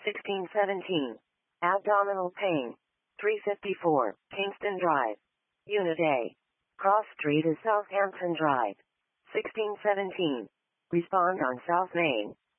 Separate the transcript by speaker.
Speaker 1: 1617. Abdominal pain. 354, Kingston Drive. Unit A. Cross Street is Southampton Drive. 1617. Respond on South Main.